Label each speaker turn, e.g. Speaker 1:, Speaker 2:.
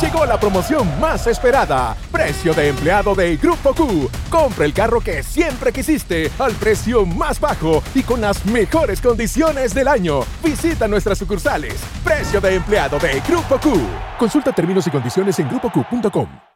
Speaker 1: Llegó la promoción más esperada. Precio de empleado de Grupo Q. Compra el carro que siempre quisiste al precio más bajo y con las mejores condiciones del año. Visita nuestras sucursales. Precio de empleado de Grupo Q. Consulta términos y condiciones en grupoq.com.